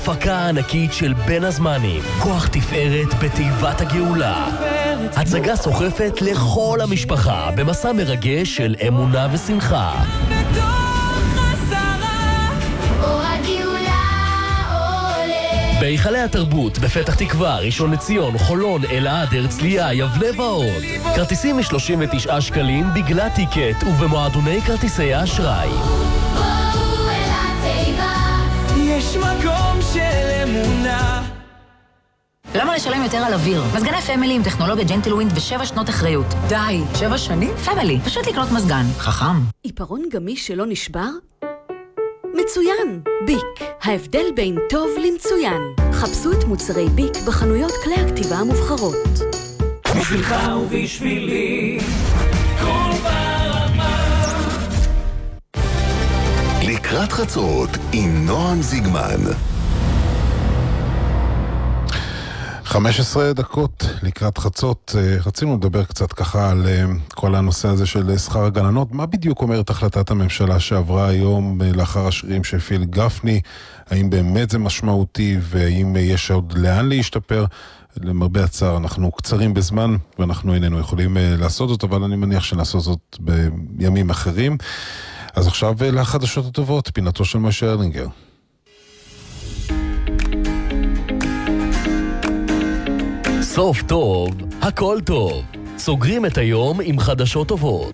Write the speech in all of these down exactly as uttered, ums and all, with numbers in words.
הפקה ענקית של בין הזמנים, כוח תפארת בתיבת הגאולה. הצגה סוחפת לכל המשפחה במסע מרגש של אמונה ושמחה. בהיכלי התרבות, בפתח תקווה, ראשון לציון, חולון, אלעד, הרצליה, יבנה ועוד. כרטיסים מ-שלושים ותשעה שקלים בגלל טיקט ובמועדוני כרטיסי האשראי. יש מקום של אמונה. למה לשלם יותר על אוויר? מזגני פמילי עם טכנולוגיה ג'נטלווינד ושבע שנות אחריות. די, שבע שנים? פמילי, פשוט לקנות מזגן. חכם. עיפרון גמיש שלא נשבר? מצוין! ביק, ההבדל בין טוב למצוין. חפשו את מוצרי ביק בחנויות כלי הכתיבה המובחרות. בשבילך ובשבילי, כל ברמה. לקראת חצות עם נועם זיגמן. חמש עשרה דקות לקראת חצות, רצינו לדבר קצת ככה על כל הנושא הזה של שכר הגננות. מה בדיוק אומרת החלטת הממשלה שעברה היום לאחר השירים שהפעיל גפני? האם באמת זה משמעותי והאם יש עוד לאן להשתפר? למרבה הצער, אנחנו קצרים בזמן ואנחנו איננו יכולים לעשות זאת, אבל אני מניח שנעשות זאת בימים אחרים. אז עכשיו לחדשות הטובות, פינתו של משה ארלינגר. סוף טוב, הכל טוב. סוגרים את היום עם חדשות טובות.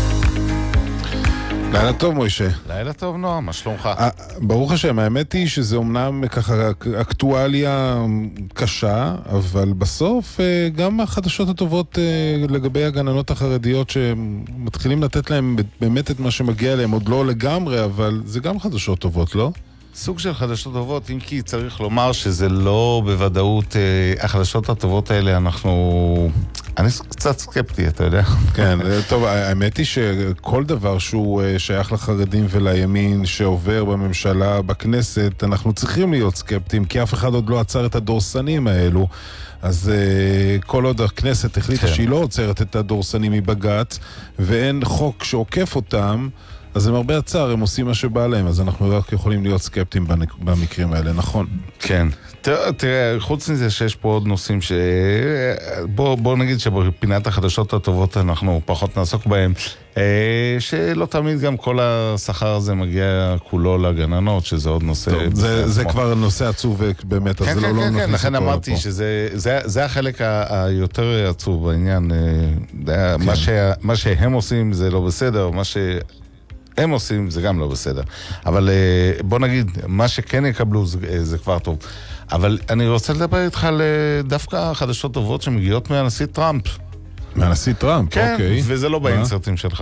לילה טוב, מוישה. לילה טוב, נועם, מה שלומך? ברוך השם, האמת היא שזה אומנם ככה אקטואליה קשה, אבל בסוף גם החדשות הטובות לגבי הגננות החרדיות שמתחילים לתת להם באמת את מה שמגיע להם, עוד לא לגמרי, אבל זה גם חדשות טובות, לא? סוג של חדשות טובות, אם כי צריך לומר שזה לא בוודאות, החדשות הטובות האלה אנחנו... אני קצת סקפטי, אתה יודע. כן, טוב, האמת היא שכל דבר שהוא שייך לחרדים ולימין שעובר בממשלה, בכנסת, אנחנו צריכים להיות סקפטיים, כי אף אחד עוד לא עצר את הדורסנים האלו. אז כל עוד הכנסת החליטה כן. שהיא לא עוצרת את הדורסנים מבג"ץ, ואין חוק שעוקף אותם, אז הם הרבה הצער, הם עושים מה שבא להם, אז אנחנו רק יכולים להיות סקפטיים במקרים האלה, נכון? כן. תראה, תראה, חוץ מזה שיש פה עוד נושאים ש... בוא, בוא נגיד שבפינת החדשות הטובות אנחנו פחות נעסוק בהם, שלא תמיד גם כל השכר הזה מגיע כולו לגננות, שזה עוד נושא... טוב, זה, זה כבר נושא עצוב באמת, כן, אז כן, זה לא, כן, לא כן, לכן אמרתי לפה. שזה זה, זה החלק היותר עצוב בעניין. כן. מה, ש, מה שהם עושים זה לא בסדר, מה ש... הם עושים, זה גם לא בסדר. אבל בוא נגיד, מה שכן יקבלו זה, זה כבר טוב. אבל אני רוצה לדבר איתך על דווקא חדשות טובות שמגיעות מהנשיא טראמפ. מהנשיא טראמפ, כן, אוקיי. וזה לא באינסרטים שלך.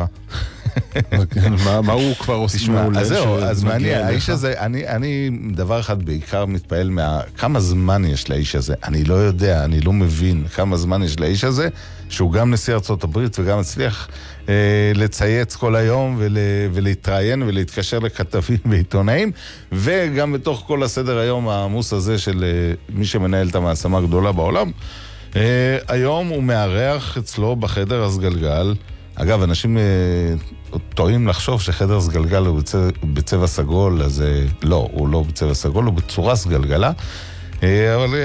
מה, מה הוא כבר עושה מעולה? אז זהו, אז מעניין, האיש הזה, אני, אני דבר אחד בעיקר מתפעל מה... כמה זמן יש לאיש הזה? אני לא יודע, אני לא מבין כמה זמן יש לאיש הזה, שהוא גם נשיא ארצות הברית וגם הצליח אה, לצייץ כל היום ול, ולהתראיין ולהתקשר לכתבים ועיתונאים, וגם בתוך כל הסדר היום העמוס הזה של אה, מי שמנהל את המעצמה הגדולה בעולם, אה, היום הוא מארח אצלו בחדר הסגלגל. אגב, אנשים אה, טועים לחשוב שחדר סגלגל הוא בצבע, בצבע סגול, אז אה, לא, הוא לא בצבע סגול, הוא בצורה סגלגלה, אה, אבל